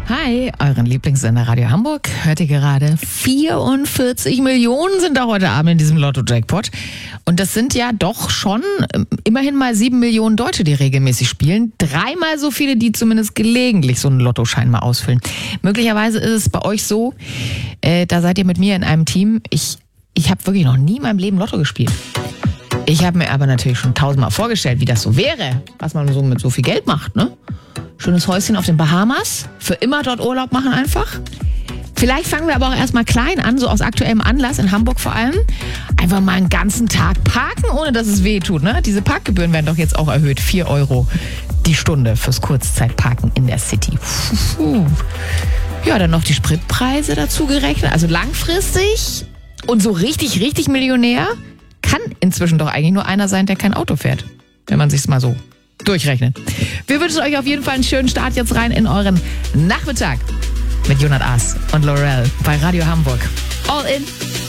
Hi, euren Lieblingssender Radio Hamburg. Hört ihr gerade? 44 Millionen sind da heute Abend in diesem Lotto-Jackpot. Und das sind ja doch schon immerhin mal 7 Millionen Deutsche, die regelmäßig spielen. 3-mal so viele, die zumindest gelegentlich so einen Lottoschein mal ausfüllen. Möglicherweise ist es bei euch so, da seid ihr mit mir in einem Team. Ich habe wirklich noch nie in meinem Leben Lotto gespielt. Ich habe mir aber natürlich schon 1000-mal vorgestellt, wie das so wäre, was man so mit so viel Geld macht, ne? Schönes Häuschen auf den Bahamas, für immer dort Urlaub machen einfach. Vielleicht fangen wir aber auch erstmal klein an, so aus aktuellem Anlass, in Hamburg vor allem. Einfach mal einen ganzen Tag parken, ohne dass es weh tut, ne? Diese Parkgebühren werden doch jetzt auch erhöht, 4 Euro die Stunde fürs Kurzzeitparken in der City. Ja, dann noch die Spritpreise dazu gerechnet, also langfristig und so richtig Millionär kann inzwischen doch eigentlich nur einer sein, der kein Auto fährt, wenn man sich's mal so durchrechnet. Wir wünschen euch auf jeden Fall einen schönen Start jetzt rein in euren Nachmittag mit Jonat Aas und Laurel bei Radio Hamburg. All in.